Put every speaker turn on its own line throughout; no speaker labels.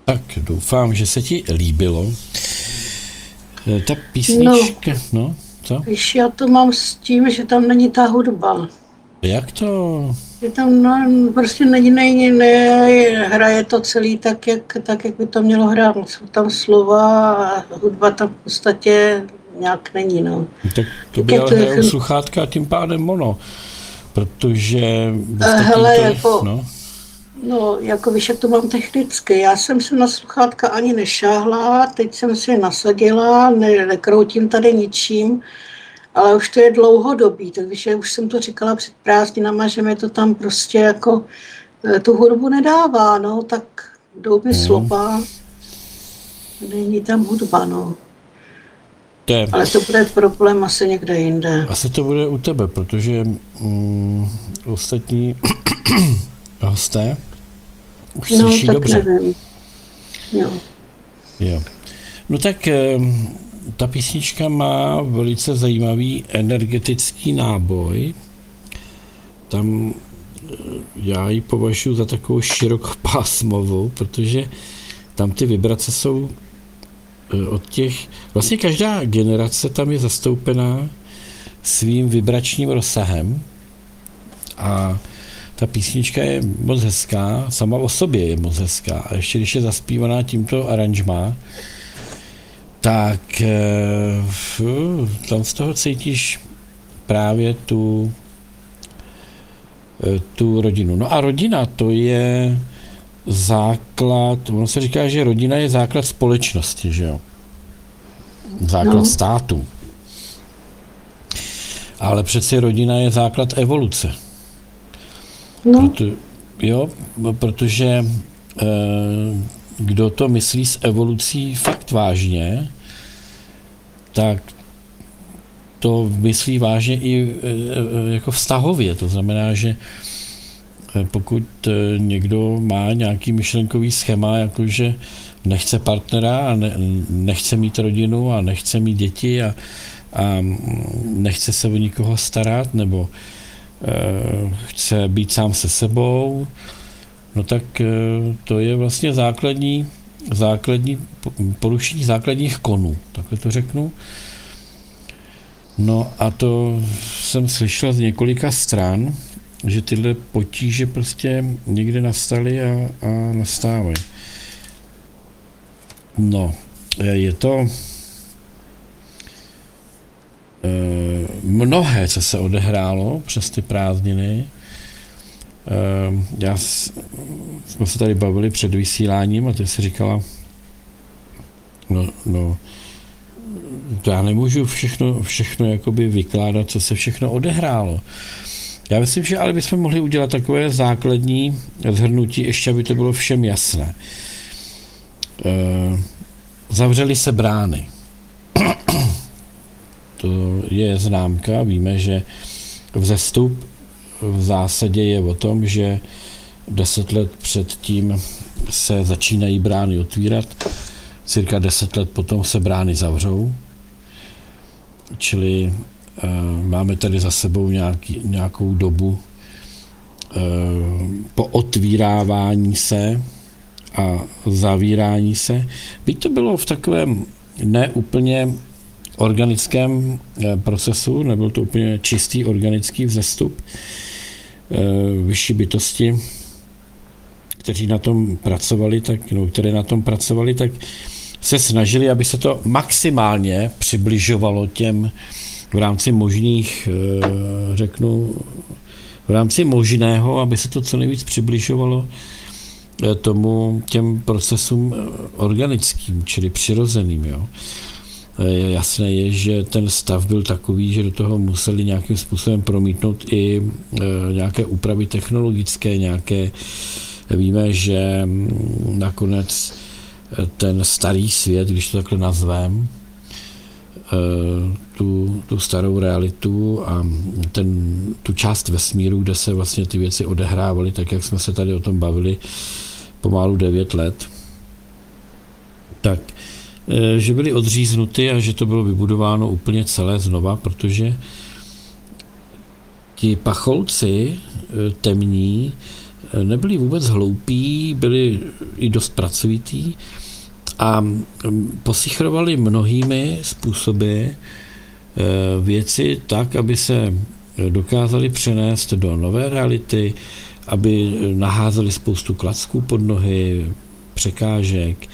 Tak doufám, že se ti líbilo. Ta písnička, no co?
Víš, já to mám s tím, že tam není ta hudba.
Jak to?
Že tam prostě hraje to celý tak, jak by to mělo hrát. Jsou tam slova a hudba tam v podstatě nějak není. No.
Tak to by ale hrajou sluchátka a tím pádem mono. Protože...
Hele, jako víš, jak to mám technicky. Já jsem se na sluchátka ani nešáhla, teď jsem si je nasadila, nekroutím tady ničím, ale už to je dlouhodobý, takže už jsem to říkala před prázdninama, že mi to tam prostě jako tu hudbu nedává, no, tak jdou mi slova, není tam hudba, no. Ale to bude problém asi někde jinde.
Asi to bude u tebe, protože ostatní hosté už slyší dobře.
Nevím.
Jo. No tak ta písnička má velice zajímavý energetický náboj. Tam já ji považuji za takovou širokopásmovou, protože tam ty vibrace jsou od těch... Vlastně každá generace tam je zastoupená svým vibračním rozsahem a ta písnička je moc hezká, sama o sobě je moc hezká a ještě když je zaspívaná tímto aranžmá, tak tam z toho cítíš právě tu rodinu. No a rodina to je základ, ono se říká, že rodina je základ společnosti, že jo? Základ státu. Ale přeci rodina je základ evoluce.
No.
Protože kdo to myslí s evolucí fakt vážně, tak to myslí vážně i jako vztahově. To znamená, že pokud někdo má nějaký myšlenkový schéma, jakože nechce partnera a nechce mít rodinu a nechce mít děti a nechce se o nikoho starat, nebo chce být sám se sebou, no tak to je vlastně základní porušení základních konů, takhle to řeknu. No a to jsem slyšel z několika stran, že tyhle potíže prostě někde nastaly a nastávají. No, je to mnohé, co se odehrálo přes ty prázdniny. Jsme se tady bavili před vysíláním a ty si říkala, no, to já nemůžu všechno jakoby vykládat, co se všechno odehrálo. Já myslím, že ale bychom mohli udělat takové základní shrnutí, ještě aby to bylo všem jasné. Zavřely se brány. To je známka, víme, že vzestup v zásadě je o tom, že 10 let předtím se začínají brány otvírat, cirka 10 let potom se brány zavřou, čili máme tady za sebou nějakou dobu po otvírávání se a zavírání se. Byť to bylo v takovém neúplně organickém procesu, nebyl to úplně čistý organický vzestup. Vyšší bytosti, které na tom pracovali, tak se snažili, aby se to maximálně přibližovalo těm v rámci možných, v rámci možného, aby se to co nejvíc přibližovalo těm procesům organickým, čili přirozeným. Jo. Jasné je, že ten stav byl takový, že do toho museli nějakým způsobem promítnout i nějaké úpravy technologické, víme, že nakonec ten starý svět, když to takhle nazvem, tu starou realitu a tu část vesmíru, kde se vlastně ty věci odehrávaly, tak jak jsme se tady o tom bavili pomalu 9 let, tak že byly odříznuty a že to bylo vybudováno úplně celé znova, protože ti pacholci temní nebyli vůbec hloupí, byli i dost pracovití a posichrovali mnohými způsoby věci tak, aby se dokázali přenést do nové reality, aby naházeli spoustu klacků pod nohy, překážek.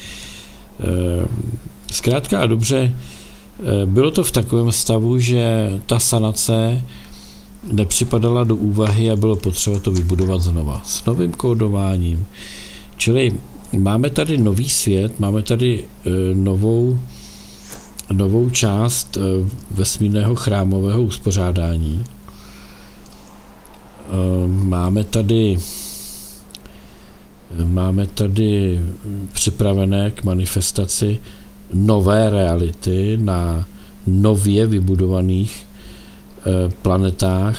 Zkrátka a dobře, bylo to v takovém stavu, že ta sanace nepřipadala do úvahy a bylo potřeba to vybudovat znova s novým kódováním. Čili máme tady nový svět, máme tady novou část vesmírného chrámového uspořádání. Máme tady připravené k manifestaci nové reality na nově vybudovaných planetách,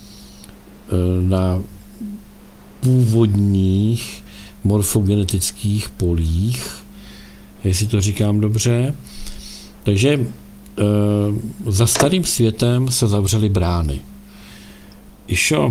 na původních morfogenetických polích, jestli to říkám dobře. Takže za starým světem se zavřely brány. Išo,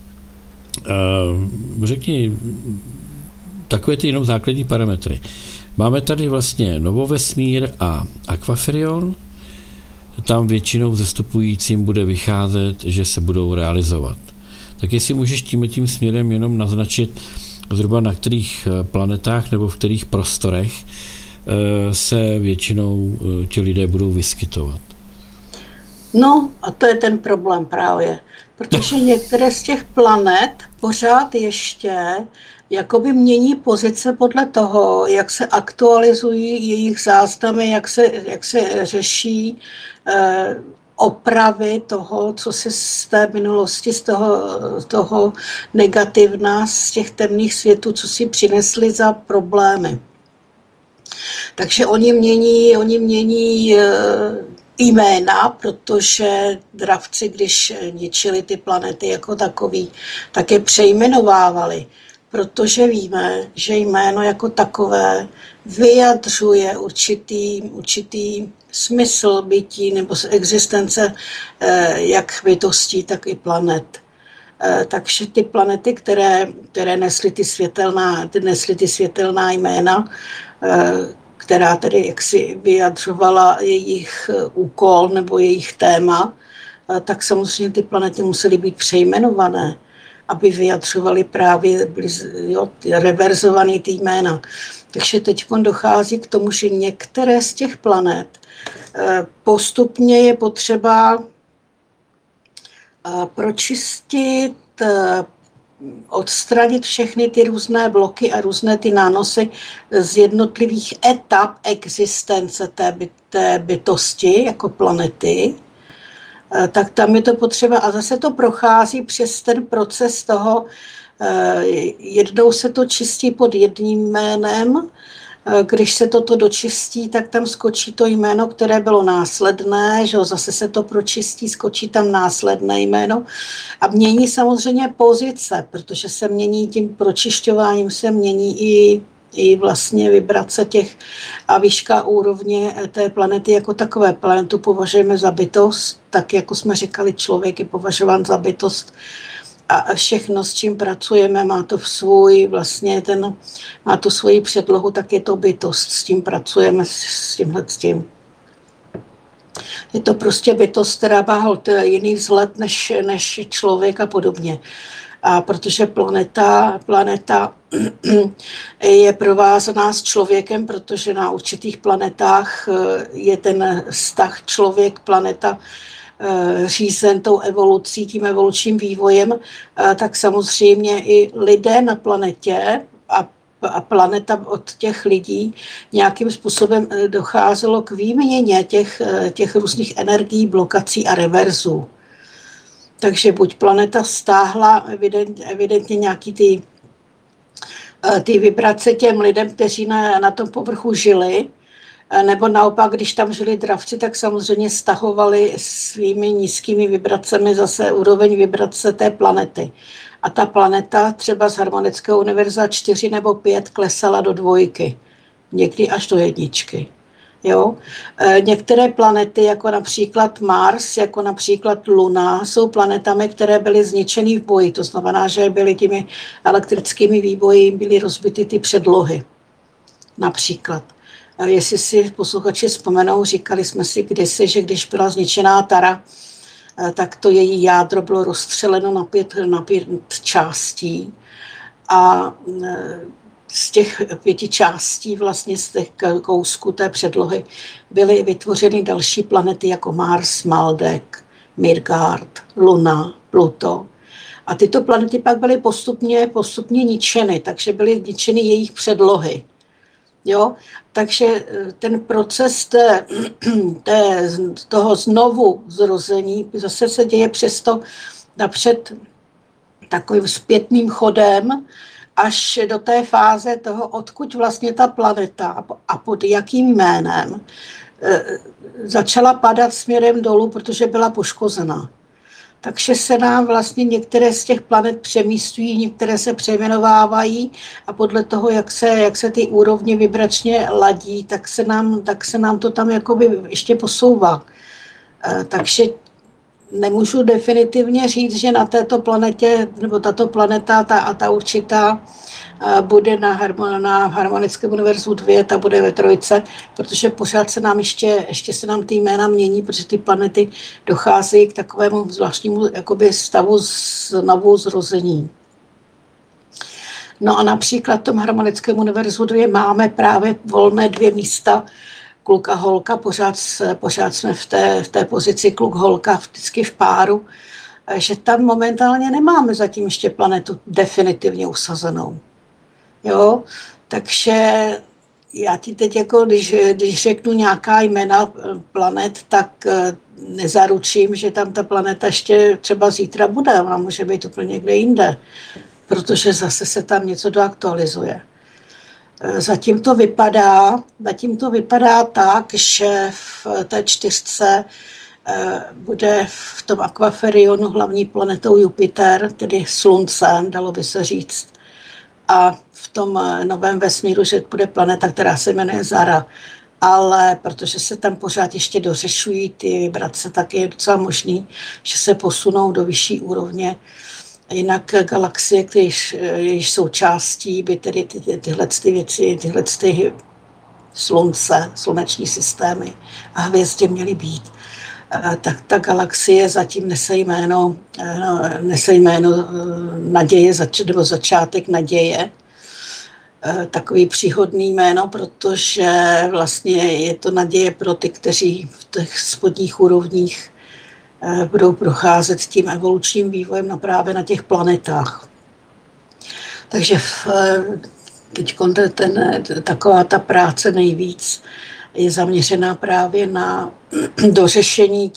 řekni takové ty jenom základní parametry. Máme tady vlastně Novovesmír a Aquaferion. Tam většinou vzestupujícím bude vycházet, že se budou realizovat. Tak jestli můžeš tím směrem jenom naznačit zhruba na kterých planetách nebo v kterých prostorech se většinou ti lidé budou vyskytovat.
No a to je ten problém právě, protože některé z těch planet pořád ještě jakoby mění pozice podle toho, jak se aktualizují jejich záznamy, jak se řeší opravy toho, co se z té minulosti, z toho negativna, z těch temných světů, co si přinesli za problémy. Takže oni mění jména, protože dravci, když ničili ty planety jako takový, tak je přejmenovávali, protože víme, že jméno jako takové vyjadřuje určitý smysl bytí nebo existence jak bytostí, tak i planet. Takže ty planety, které nesly ty světelná jména, která tedy jaksi vyjadřovala jejich úkol nebo jejich téma, tak samozřejmě ty planety musely být přejmenované, aby vyjadřovaly právě reverzované ty jména. Takže teď dochází k tomu, že některé z těch planet postupně je potřeba pročistit, odstranit všechny ty různé bloky a různé ty nánosy z jednotlivých etap existence té bytosti jako planety, tak tam je to potřeba a zase to prochází přes ten proces toho, jednou se to čistí pod jedním jménem, když se toto dočistí, tak tam skočí to jméno, které bylo následné, že zase se to pročistí, skočí tam následné jméno a mění samozřejmě pozice, protože se mění tím pročišťováním, se mění i vlastně vibrace těch a výška úrovně té planety jako takové. Planetu považujeme za bytost, tak jako jsme říkali, člověk je považován za bytost a všechno, s čím pracujeme, má to má to svoji předlohu, tak je to bytost, s tím pracujeme, s tím. Je to prostě bytost, která má jiný vzhled než člověk a podobně. A protože planeta je provázaná s člověkem, protože na určitých planetách je ten vztah člověk-planeta řízen tou evolucí, tím evolučním vývojem, tak samozřejmě i lidé na planetě a planeta od těch lidí nějakým způsobem docházelo k výměně těch různých energií, blokací a reverzů. Takže buď planeta stáhla evidentně nějaký ty vibrace těm lidem, kteří na tom povrchu žili, nebo naopak, když tam žili dravci, tak samozřejmě stahovali svými nízkými vibracemi zase úroveň vibrace té planety. A ta planeta třeba z harmonického univerza 4 nebo 5 klesala do 2, někdy až do 1. Jo? Některé planety, jako například Mars, jako například Luna, jsou planetami, které byly zničeny v boji. To znamená, že byly těmi elektrickými výboji, byly rozbity ty předlohy. Například. Jestli si posluchači vzpomenou, říkali jsme si kdysi, že když byla zničená Tara, tak to její jádro bylo rozstřeleno na pět částí a z těch 5 částí, vlastně z těch kousků té předlohy, byly vytvořeny další planety jako Mars, Maldek, Midgard, Luna, Pluto. A tyto planety pak byly postupně ničeny, takže byly ničeny jejich předlohy. Jo? Takže ten proces toho znovu zrození zase se děje přesto napřed takovým zpětným chodem, až do té fáze toho, odkud vlastně ta planeta a pod jakým jménem začala padat směrem dolů, protože byla poškozená. Takže se nám vlastně některé z těch planet přemístují, některé se přejmenovávají a podle toho, jak se ty úrovně vibračně ladí, tak se nám to tam jakoby ještě posouvá. Takže nemůžu definitivně říct, že na této planetě, nebo tato planeta ta určitá bude na harmonickém univerzu 2, ta bude ve 3, protože pořád se nám ještě se nám ty jména mění, protože ty planety docházejí k takovému zvláštnímu jakoby stavu znovu zrození. No a například v tom harmonickém univerzu 2 máme právě volné 2 místa, kluk a holka, pořád jsme v té pozici kluk-holka, vždycky v páru, že tam momentálně nemáme zatím ještě planetu definitivně usazenou. Jo, takže já ti teď jako, když řeknu nějaká jména planet, tak nezaručím, že tam ta planeta ještě třeba zítra bude, ona může být úplně někde jinde, protože zase se tam něco doaktualizuje. Zatím to vypadá tak, že v té 4 bude v tom akvaferionu hlavní planetou Jupiter, tedy Sluncem, dalo by se říct. A v tom novém vesmíru, že bude planeta, která se jmenuje Zara. Ale protože se tam pořád ještě dořešují ty vibrace, tak je docela možný, že se posunou do vyšší úrovně. Jinak galaxie, jejíž součástí by tedy tyhle věci, tyhle slunce, sluneční systémy a hvězdy měly být. Tak ta galaxie zatím nese jméno naděje, nebo začátek naděje. Takový příhodný jméno, protože vlastně je to naděje pro ty, kteří v těch spodních úrovních budou procházet tím evolučním vývojem právě na těch planetách. Takže teď taková ta práce nejvíc je zaměřená právě na dořešení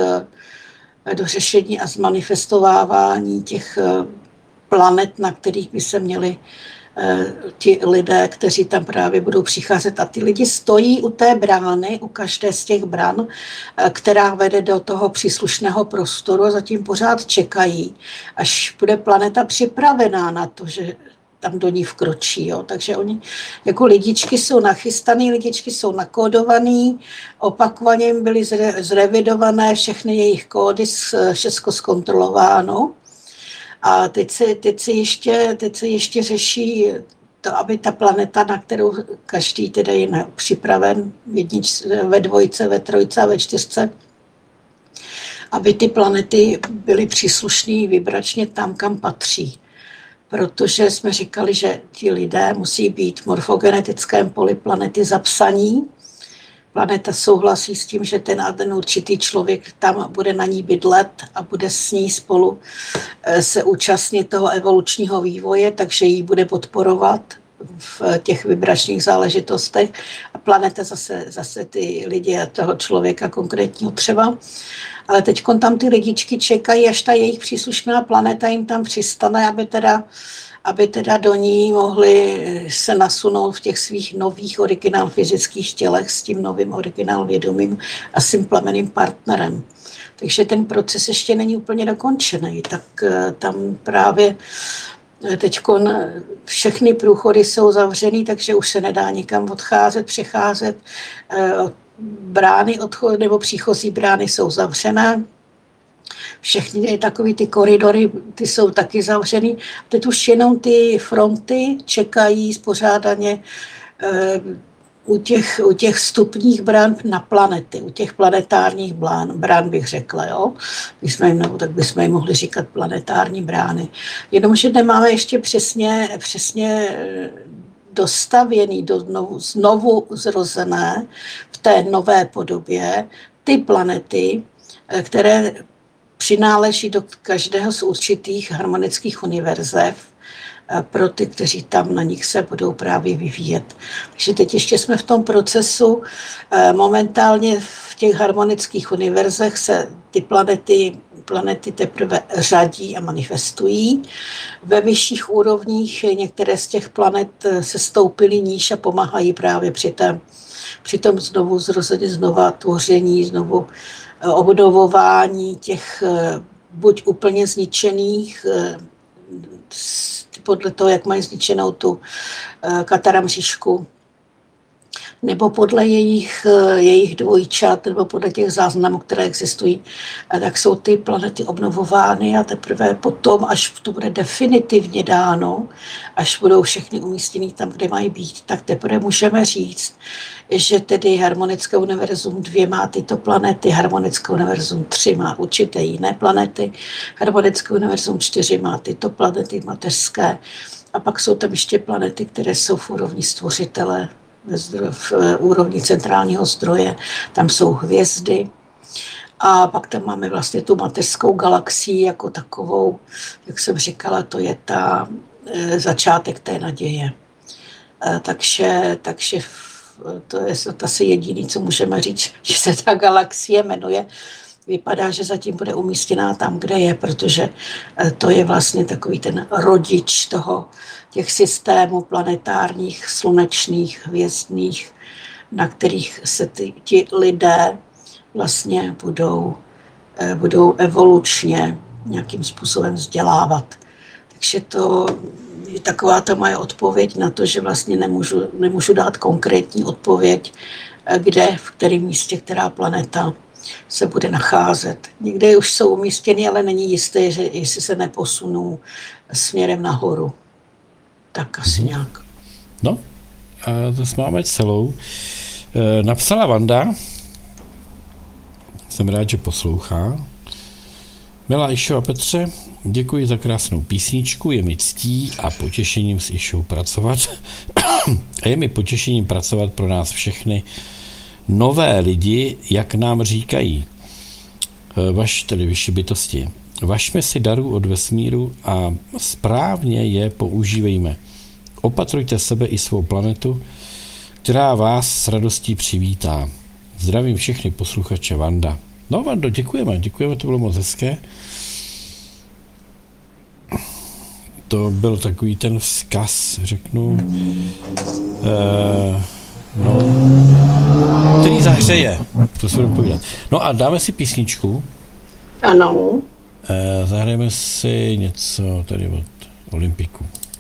a zmanifestovávání těch planet, na kterých by se měli ti lidé, kteří tam právě budou přicházet. A ty lidi stojí u té brány, u každé z těch bran, která vede do toho příslušného prostoru a zatím pořád čekají, až bude planeta připravená na to, že tam do ní vkročí. Jo. Takže oni jako lidičky jsou nachystaný, lidičky jsou nakódovaný, opakovaně jim byly zrevidované všechny jejich kódy, všechno zkontrolováno. A teď se ještě řeší to, aby ta planeta, na kterou každý tedy je připraven ve 2, ve 3 a ve 4, aby ty planety byly příslušné vibračně tam, kam patří. Protože jsme říkali, že ti lidé musí být v morfogenetickém poli planety zapsaní. Planeta souhlasí s tím, že ten určitý člověk tam bude na ní bydlet a bude s ní spolu se účastnit toho evolučního vývoje, takže ji bude podporovat v těch vibračních záležitostech. A planeta zase ty lidi a toho člověka konkrétního třeba. Ale teď tam ty lidičky čekají, až ta jejich příslušná planeta jim tam přistane, aby teda do ní mohli se nasunout v těch svých nových originál fyzických tělech s tím novým originál vědomým a s tím plamenným partnerem. Takže ten proces ještě není úplně dokončený, tak tam právě Teď všechny průchody jsou zavřený, takže už se nedá nikam odcházet, přecházet. Brány nebo příchozí brány jsou zavřené. Všechny takový ty koridory, ty jsou taky zavřený. Teď už jenom ty fronty čekají spořádaně u těch vstupních brán na planety, u těch planetárních brán bych řekla, jo. Tak bychom jim mohli říkat planetární brány. Jenomže nemáme ještě přesně dostavěný, znovu zrozené v té nové podobě ty planety, které přináleží do každého z určitých harmonických univerzev pro ty, kteří tam na nich se budou právě vyvíjet. Takže teď ještě jsme v tom procesu. Momentálně v těch harmonických univerzech se ty planety teprve řadí a manifestují. Ve vyšších úrovních některé z těch planet se stoupily níž a pomáhají právě při tom znovu zrození, znova tvoření, znovu obnovování těch buď úplně zničených, podle toho, jak mají zničenou tu kataramříšku, nebo podle jejich dvojčat, nebo podle těch záznamů, které existují, tak jsou ty planety obnovovány a teprve potom, až to bude definitivně dáno, až budou všechny umístěny tam, kde mají být, tak teprve můžeme říct, že tedy harmonické univerzum 2 má tyto planety, harmonické univerzum 3 má určité jiné planety, harmonické univerzum 4 má tyto planety mateřské a pak jsou tam ještě planety, které jsou v úrovni stvořitele, v úrovni centrálního zdroje, tam jsou hvězdy a pak tam máme vlastně tu mateřskou galaxii jako takovou, jak jsem říkala, to je ta začátek té naděje. Takže to je asi jediné, co můžeme říct, že se ta galaxie jmenuje. Vypadá, že zatím bude umístěná tam, kde je, protože to je vlastně takový ten rodič těch systémů planetárních, slunečných, hvězdných, na kterých se ti lidé vlastně budou evolučně nějakým způsobem vzdělávat. Takže to je taková ta moje odpověď na to, že vlastně nemůžu dát konkrétní odpověď, kde, v kterém místě, která planeta se bude nacházet. Někde už jsou umístěny, ale není jisté, že jestli se neposunou směrem nahoru. Tak asi nějak.
No, a to máme celou. Napsala Vanda, jsem rád, že poslouchá. Milá Išo a Petře, děkuji za krásnou písničku, je mi ctí a potěšením s Išou pracovat. A je mi potěšením pracovat pro nás všechny nové lidi, jak nám říkají, tedy vyšší bytosti. Važme si darů od vesmíru a správně je používejme. Opatrujte sebe i svou planetu, která vás s radostí přivítá. Zdravím všechny posluchače, Vanda. No, Vando, děkujeme, to bylo moc hezké. To byl takový ten vzkaz, řeknu, který zahřeje, to se budu povídat. No a dáme si písničku.
Ano.
Zahrajeme si něco tady od Olympiku.